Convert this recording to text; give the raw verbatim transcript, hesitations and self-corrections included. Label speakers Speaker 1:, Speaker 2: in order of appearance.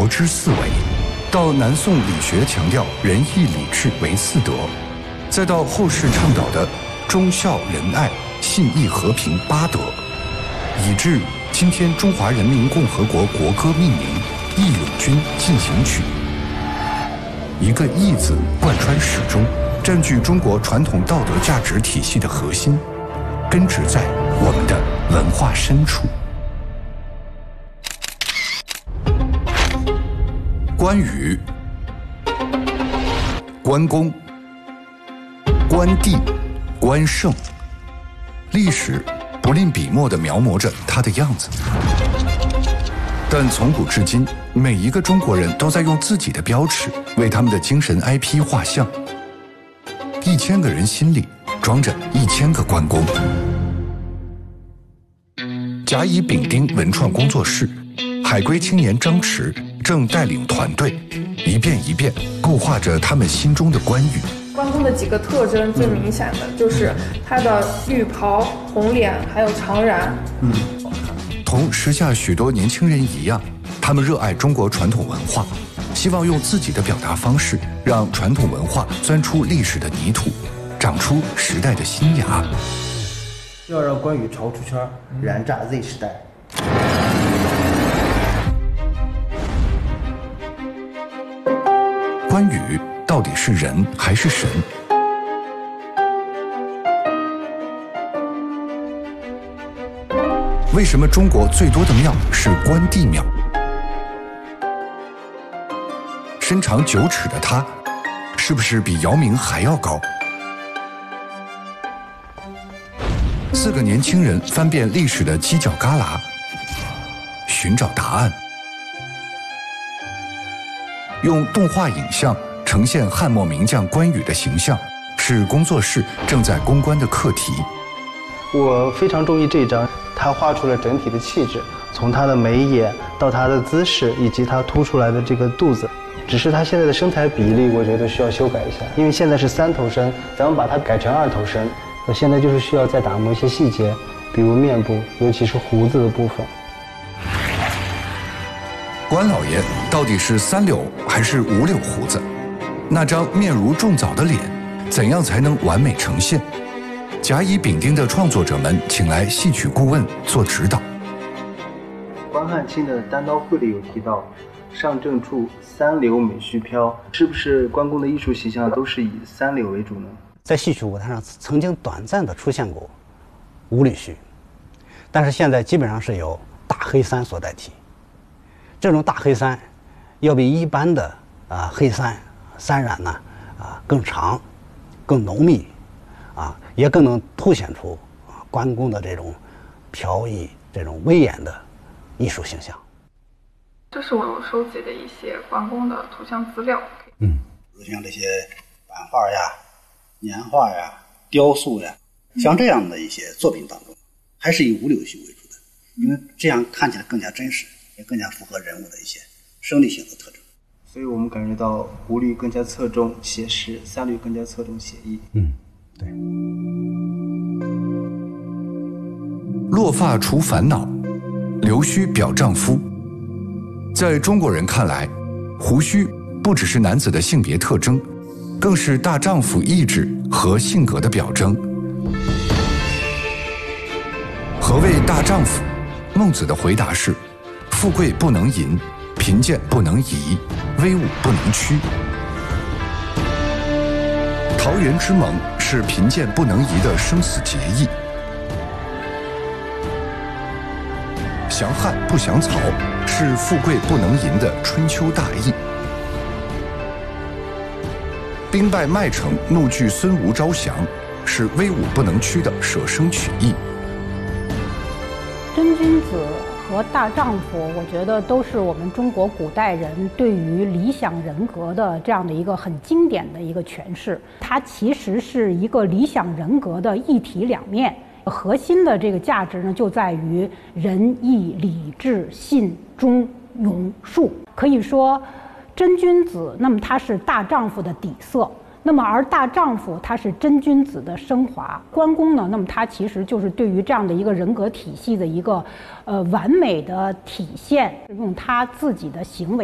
Speaker 1: 国之四维，到南宋理学强调仁义礼智为四德，再到后世倡导的忠孝仁爱信义和平八德，以致今天中华人民共和国国歌命名《义勇军进行曲》。一个义字贯穿始终，占据中国传统道德价值体系的核心，根植在我们的文化深处。关羽、关公、关帝、关胜，历史不吝笔墨地描摹着他的样子。但从古至今，每一个中国人都在用自己的标尺为他们的精神 I P 画像。一千个人心里装着一千个关公。甲乙丙丁文创工作室，海归青年张弛正带领团队，一遍一遍构画着他们心中的关羽。
Speaker 2: 关公的几个特征最明显的就是他的绿袍、红脸，还有长髯。嗯，
Speaker 1: 同时下许多年轻人一样，他们热爱中国传统文化，希望用自己的表达方式，让传统文化钻出历史的泥土，长出时代的新芽。
Speaker 3: 要让关羽潮出圈，燃炸 Z 时代。
Speaker 1: 关羽到底是人还是神？为什么中国最多的庙是关帝庙？身长九尺的他，是不是比姚明还要高？四个年轻人翻遍历史的犄角旮旯，寻找答案。用动画影像呈现汉末名将关羽的形象，是工作室正在攻关的课题。
Speaker 3: 我非常中意这一张，他画出了整体的气质，从他的眉眼到他的姿势，以及他凸出来的这个肚子。只是他现在的身材比例，我觉得需要修改一下，因为现在是三头身，咱们把它改成二头身。那现在就是需要再打磨一些细节，比如面部，尤其是胡子的部分。
Speaker 1: 关老爷到底是三绺还是五绺胡子？那张面如重枣的脸，怎样才能完美呈现？甲乙丙丁的创作者们请来戏曲顾问做指导。
Speaker 3: 关汉卿的单刀会里有提到，上正处三绺美须飘，是不是关公的艺术形象都是以三绺为主呢？
Speaker 4: 在戏曲舞台上曾经短暂的出现过五缕须，但是现在基本上是由大黑三所代替。这种大黑三要比一般的啊黑三三染呢啊更长、更浓密啊，也更能凸显出啊关公的这种飘逸、这种威严的艺术形象。
Speaker 2: 这是我收集的一些关公的图像资料。
Speaker 5: 嗯，比如像这些版画呀、年画呀、雕塑呀，像这样的一些作品当中，还是以五柳须为主的，因为这样看起来更加真实，也更加符合人物的一些生理性的特征。
Speaker 3: 所以我们感觉到五缕更加侧重写实，三缕更加侧重写意。
Speaker 4: 嗯，对。
Speaker 1: 落发除烦恼，留须表丈夫。在中国人看来，胡须不只是男子的性别特征，更是大丈夫意志和性格的表征。何谓大丈夫？孟子的回答是：富贵不能淫，贫贱不能移，威武不能屈。桃园之盟是贫贱不能移的生死结义。降汉不降曹是富贵不能淫的春秋大义。兵败麦城，怒拒孙吴招降，是威武不能屈的舍生取义。
Speaker 6: 真君子和大丈夫，我觉得都是我们中国古代人对于理想人格的这样的一个很经典的一个诠释。它其实是一个理想人格的一体两面。核心的这个价值呢，就在于仁义礼智信忠勇术。可以说，真君子，那么他是大丈夫的底色。那么而大丈夫他是真君子的升华。关公呢，那么他其实就是对于这样的一个人格体系的一个呃完美的体现，用他自己的行为